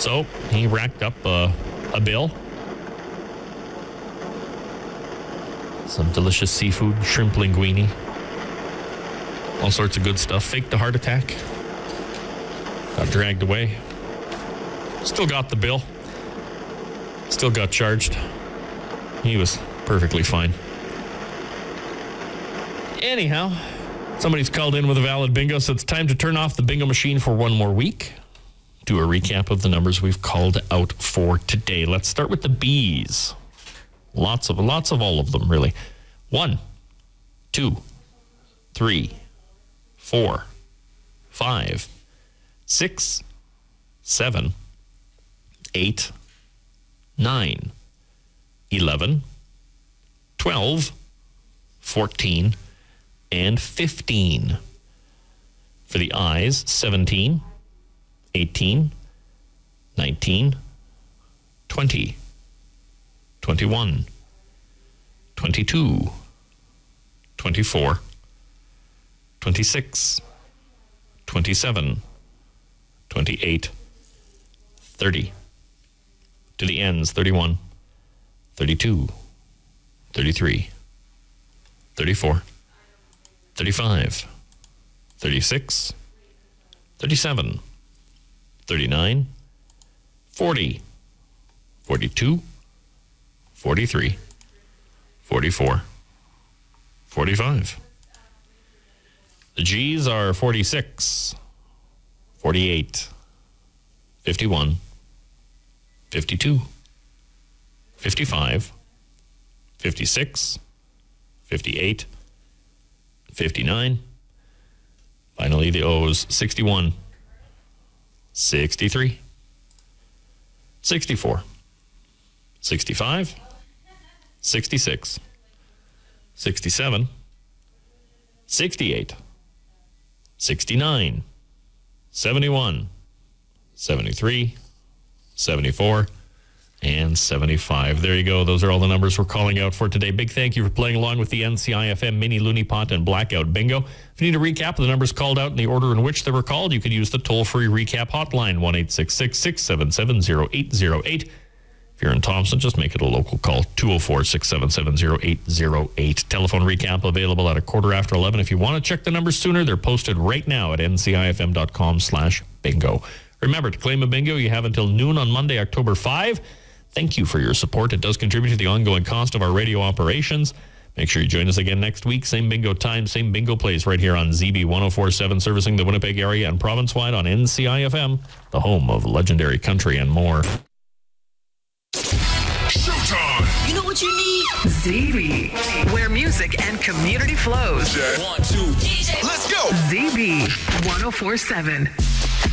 So he racked up a bill. Some delicious seafood, shrimp linguine, all sorts of good stuff. Faked a heart attack. Got dragged away. Still got the bill. Still got charged. He was perfectly fine. Anyhow, somebody's called in with a valid bingo, so it's time to turn off the bingo machine for one more week. Do a recap of the numbers we've called out for today. Let's start with the B's. Lots of all of them, really. 1, 2, 3, 4, 5, 6, 7, 8, 9, 11, 12, 14, and 15. For the I's, 17, 18, 19, 20, 21, 22, 24, 26, 27, 28, 30. To the ends, 31, 32, 33, 34, 35, 36, 37, 39, 40, 42, 43, 44, 45. The G's are 46, 48, 51, 52, 55, 56, 58, 59. Finally, the O's, 61, 63, 64, 65, 66, 67, 68, 69, 71, 73, 74, and 75. There you go. Those are all the numbers we're calling out for today. Big thank you for playing along with the NCIFM Mini Looney Pot and Blackout Bingo. If you need a recap of the numbers called out in the order in which they were called, you can use the toll-free recap hotline, 1-866-677-0808. If you're in Thompson, just make it a local call, 204-677-0808. Telephone recap available at 11:15. If you want to check the numbers sooner, they're posted right now at ncifm.com/bingo. Remember, to claim a bingo, you have until noon on Monday, October 5. Thank you for your support. It does contribute to the ongoing cost of our radio operations. Make sure you join us again next week. Same bingo time, same bingo place right here on ZB 104.7, servicing the Winnipeg area and province-wide on NCIFM, the home of legendary country and more. Showtime! You know what you need? ZB, where music and community flows. Check. 1, 2, DJ. Let's go! ZB 104.7.